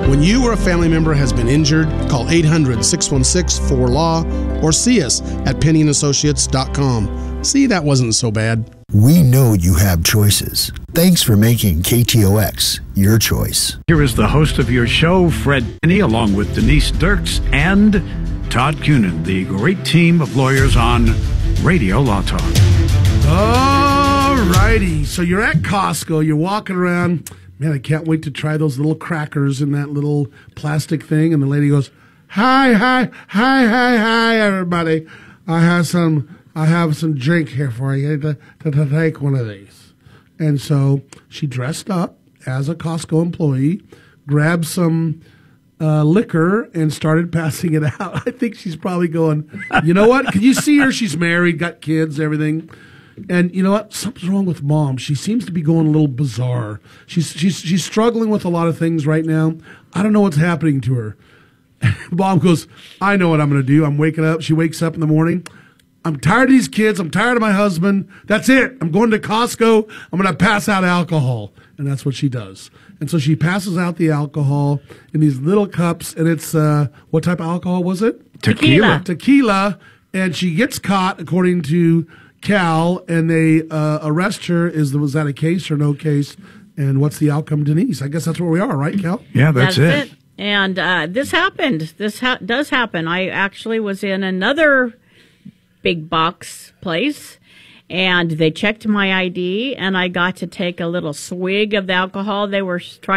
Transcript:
When you or a family member has been injured, call 800-616-4LAW or see us at PennyandAssociates.com. See, that wasn't so bad. We know you have choices. Thanks for making KTOX your choice. Here is the host of your show, Fred Penny, along with Denise Dirks and Todd Cunin, the great team of lawyers on Radio Law Talk. All righty. So you're at Costco. You're walking around. Man, I can't wait to try those little crackers in that little plastic thing. And the lady goes, hi, everybody. I have some drink here for you to take one of these. And so she dressed up as a Costco employee, grabbed some liquor, and started passing it out. I think she's probably going, you know what? Can you see her? She's married, got kids, everything. And you know what? Something's wrong with Mom. She seems to be going a little bizarre. She's struggling with a lot of things right now. I don't know what's happening to her. Mom goes, I know what I'm going to do. I'm waking up. She wakes up in the morning. I'm tired of these kids. I'm tired of my husband. That's it. I'm going to Costco. I'm going to pass out alcohol. And that's what she does. And so she passes out the alcohol in these little cups. And it's, what type of alcohol was it? Tequila. And she gets caught, according to Cal, and they arrest her. Was that a case or no case? And what's the outcome, Denise? I guess that's where we are, right, Cal? Yeah, that's it. And this happened. This does happen. I actually was in another big box place, and they checked my ID, and I got to take a little swig of the alcohol they were trying